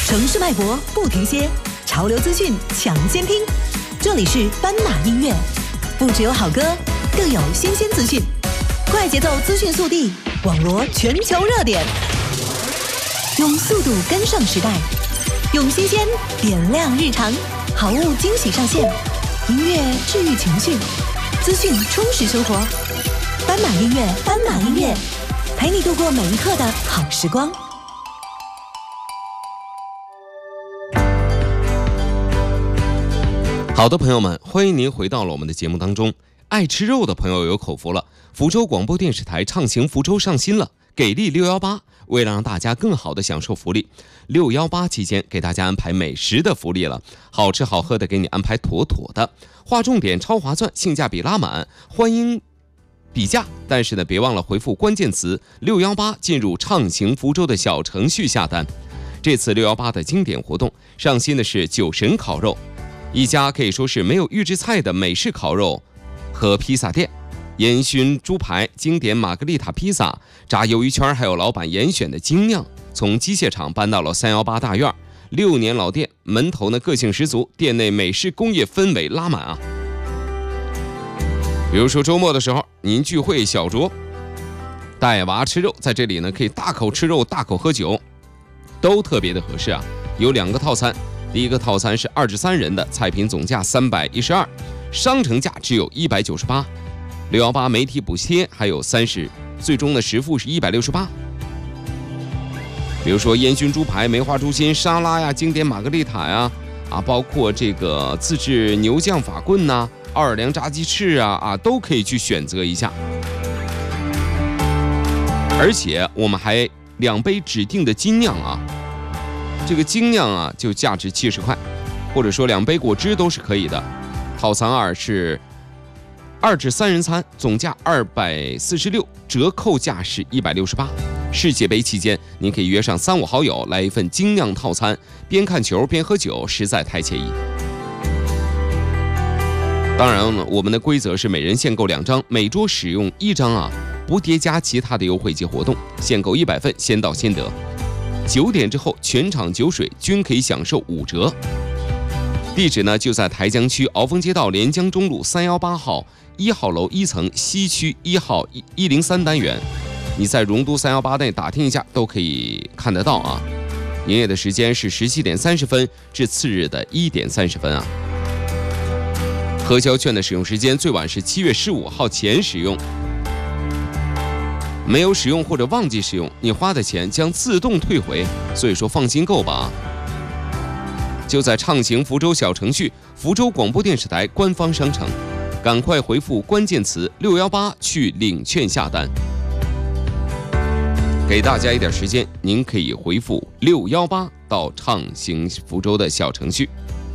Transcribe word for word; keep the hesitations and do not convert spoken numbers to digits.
城市脉搏不停歇，潮流资讯抢先听。这里是斑马音乐，不只有好歌，更有新鲜资讯，快节奏资讯速递，网罗全球热点，用速度跟上时代，用新鲜点亮日常，好物惊喜上线，音乐治愈情绪，资讯充实生活。斑马音乐，斑马音乐，陪你度过每一刻的好时光。 好的，朋友们，欢迎您回到了我们的节目当中。爱吃肉的朋友有口福了，福州广播电视台畅行福州上新了，给力六一八，为了让大家更好的享受福利，六一八期间给大家安排美食的福利了，好吃好喝的给你安排妥妥的，划重点，超划算，性价比拉满，欢迎比价。但是呢，别忘了回复关键词六一八进入畅行福州的小程序下单。这次六一八的经典活动上新的是酒神烤肉，一家可以说是没有预制菜的美式烤肉和披萨店，烟熏猪排、经典玛格丽塔披萨、炸鱿鱼圈，还有老板严选的精酿，从机械厂搬到了三一八大院，六年老店，门头呢个性十足，店内美式工业氛围拉满啊。比如说周末的时候，您聚会小酌，带娃吃肉，在这里呢可以大口吃肉，大口喝酒，都特别的合适啊。有两个套餐。第一个套餐是二至三人的，菜品总价三百一十二，商城价只有一百九十八，六一八媒体补贴还有三十，最终的实付是一百六十八。比如说烟熏猪排、梅花猪心、沙拉呀、经典玛格丽塔呀，啊，包括这个自制牛酱法棍呐、奥尔良炸鸡翅啊，啊，都可以去选择一下。而且我们还两杯指定的精酿啊。这个精酿啊，就价值七十块，或者说两杯果汁都是可以的。套餐二是二至三人餐，总价二百四十六，折扣价是一百六十八。世界杯期间，您可以约上三五好友来一份精酿套餐，边看球边喝酒，实在太惬意。当然呢，我们的规则是每人限购两张，每桌使用一张啊，不叠加其他的优惠及活动，限购一百份，先到先得。九点之后，全场酒水均可以享受五折。地址呢就在台江区鳌峰街道连江中路三一八号一号楼一层西区一号一零三单元。你在荣都三一八内打听一下都可以看得到啊。营业的时间是十七点三十分至次日的一点三十分啊。核销券的使用时间最晚是七月十五号前使用。没有使用或者忘记使用，你花的钱将自动退回，所以说放心购吧。就在畅行福州小程序福州广播电视台官方商城，赶快回复关键词六一八去领券下单。给大家一点时间，您可以回复六一八到畅行福州的小程序。